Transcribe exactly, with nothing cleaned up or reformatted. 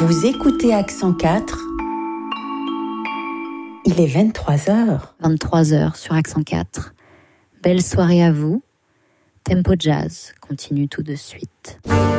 Vous écoutez Accent quatre. Il est vingt-trois heures. vingt-trois heures sur Accent quatre. Belle soirée à vous. Tempo Jazz continue tout de suite.